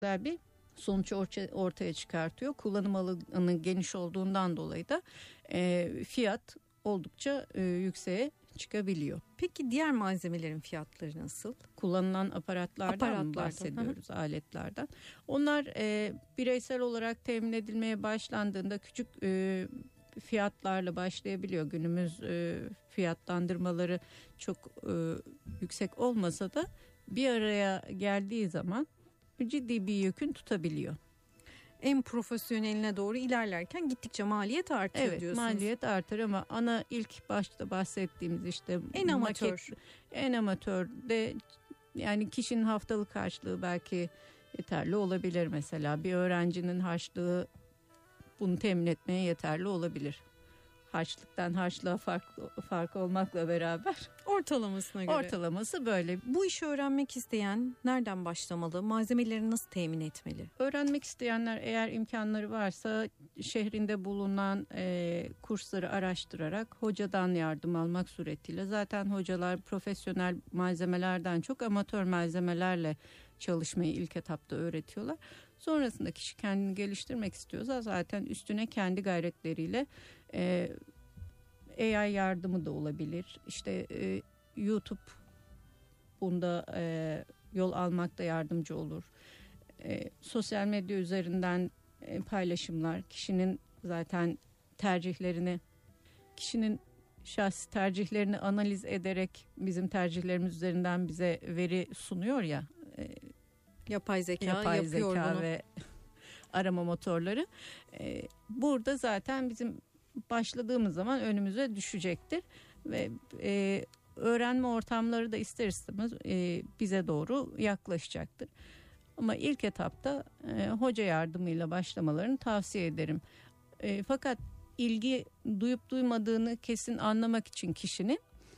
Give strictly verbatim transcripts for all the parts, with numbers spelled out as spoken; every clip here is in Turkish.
güzel bir sonuç ortaya çıkartıyor. Kullanım alanı geniş olduğundan dolayı da e, fiyat oldukça e, yükseğe çıkabiliyor. Peki diğer malzemelerin fiyatları nasıl? Kullanılan aparatlardan, aparatlardan mı bahsediyoruz, hı hı. aletlerden? Onlar e, bireysel olarak temin edilmeye başlandığında küçük e, fiyatlarla başlayabiliyor. Günümüz e, fiyatlandırmaları çok e, yüksek olmasa da bir araya geldiği zaman ciddi bir yükün tutabiliyor. En profesyoneline doğru ilerlerken gittikçe maliyet artıyor evet, diyorsunuz. Evet, maliyet artar ama ana ilk başta bahsettiğimiz işte en amatör maket, en amatör de yani kişinin haftalık harçlığı belki yeterli olabilir mesela. Bir öğrencinin harçlığı bunu temin etmeye yeterli olabilir. Harçlıktan harçlığa fark, fark olmakla beraber. Ortalamasına göre. Ortalaması böyle. Bu işi öğrenmek isteyen nereden başlamalı? Malzemeleri nasıl temin etmeli? Öğrenmek isteyenler eğer imkanları varsa şehrinde bulunan e, kursları araştırarak hocadan yardım almak suretiyle. Zaten hocalar profesyonel malzemelerden çok amatör malzemelerle çalışmayı ilk etapta öğretiyorlar. Sonrasında kişi kendini geliştirmek istiyorsa zaten üstüne kendi gayretleriyle e, A I yardımı da olabilir. İşte e, YouTube bunda e, yol almakta yardımcı olur. E, sosyal medya üzerinden e, paylaşımlar, kişinin zaten tercihlerini, kişinin şahsi tercihlerini analiz ederek bizim tercihlerimiz üzerinden bize veri sunuyor ya. E, Yapay zeka yapay yapıyor zeka bunu. Ve arama motorları. Ee, burada zaten bizim başladığımız zaman önümüze düşecektir ve e, öğrenme ortamları da ister istemez e, bize doğru yaklaşacaktır. Ama ilk etapta e, hoca yardımıyla başlamalarını tavsiye ederim. E, fakat ilgi duyup duymadığını kesin anlamak için kişinin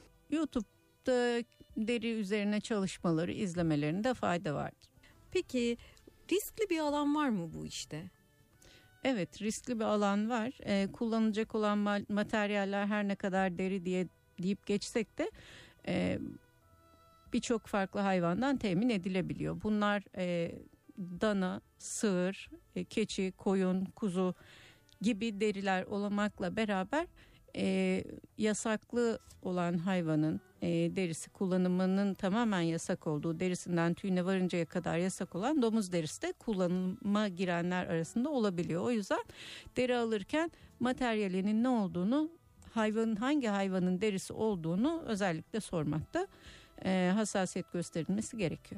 YouTube'da deri üzerine çalışmaları izlemelerinde fayda vardır. Peki riskli bir alan var mı bu işte? Evet, riskli bir alan var. Ee, kullanılacak olan ma- materyaller her ne kadar deri diye deyip geçsek de e, birçok farklı hayvandan temin edilebiliyor. Bunlar e, dana, sığır, e, keçi, koyun, kuzu gibi deriler olmakla beraber e, yasaklı olan hayvanın e, derisi kullanımının tamamen yasak olduğu, derisinden tüyüne varıncaya kadar yasak olan domuz derisi de kullanıma girenler arasında olabiliyor. O yüzden deri alırken materyalinin ne olduğunu, hayvanın hangi hayvanın derisi olduğunu özellikle sormakta e, hassasiyet gösterilmesi gerekiyor.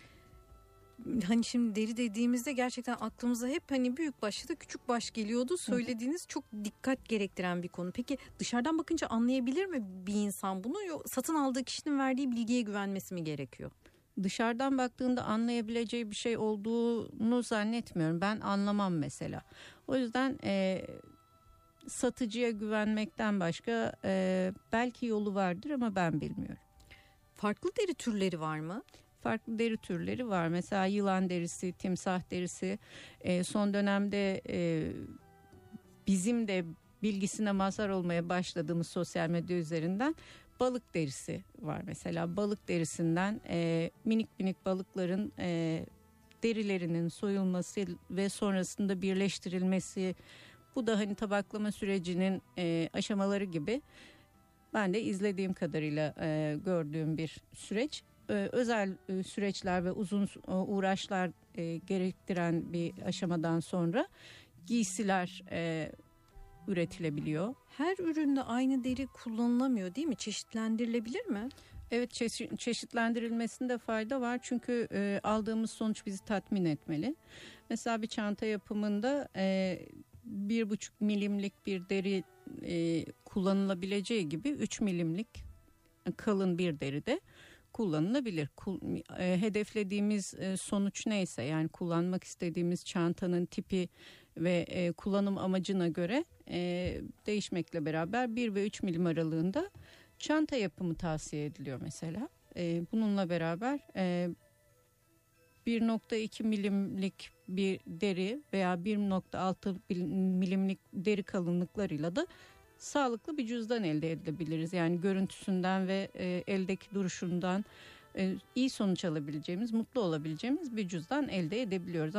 Hani şimdi deri dediğimizde gerçekten aklımıza hep hani büyük baş ya da küçük baş geliyordu. Söylediğiniz çok dikkat gerektiren bir konu. Peki dışarıdan bakınca anlayabilir mi bir insan bunu? Yok, satın aldığı kişinin verdiği bilgiye güvenmesi mi gerekiyor? Dışarıdan baktığında anlayabileceği bir şey olduğunu zannetmiyorum. Ben anlamam mesela. O yüzden e, satıcıya güvenmekten başka e, belki yolu vardır ama ben bilmiyorum. Farklı deri türleri var mı? Farklı deri türleri var. Mesela yılan derisi, timsah derisi. E, son dönemde e, bizim de bilgisine mazhar olmaya başladığımız sosyal medya üzerinden balık derisi var. Mesela balık derisinden e, minik minik balıkların e, derilerinin soyulması ve sonrasında birleştirilmesi. Bu da hani tabaklama sürecinin e, aşamaları gibi. Ben de izlediğim kadarıyla e, gördüğüm bir süreç. Özel süreçler ve uzun uğraşlar gerektiren bir aşamadan sonra giysiler üretilebiliyor. Her üründe aynı deri kullanılamıyor değil mi? Çeşitlendirilebilir mi? Evet, çeşit, çeşitlendirilmesinde fayda var çünkü e, aldığımız sonuç bizi tatmin etmeli. Mesela bir çanta yapımında e, bir buçuk milimlik bir deri e, kullanılabileceği gibi üç milimlik kalın bir deri de kullanılabilir. Hedeflediğimiz sonuç neyse, yani kullanmak istediğimiz çantanın tipi ve kullanım amacına göre değişmekle beraber bir ve üç milim aralığında çanta yapımı tavsiye ediliyor mesela. Bununla beraber bir nokta iki milimlik bir deri veya bir nokta altı milimlik deri kalınlıklarıyla da sağlıklı bir cüzdan elde edebiliriz. Yani görüntüsünden ve e, eldeki duruşundan e, iyi sonuç alabileceğimiz, mutlu olabileceğimiz bir cüzdan elde edebiliyoruz.